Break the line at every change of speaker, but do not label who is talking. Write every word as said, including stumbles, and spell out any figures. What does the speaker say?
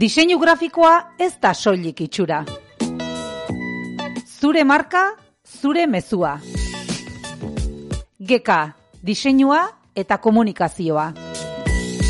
Diseinu grafikoa ez da soilik itxura. Zure marka, zure mezua. G K, diseinua eta komunikazioa.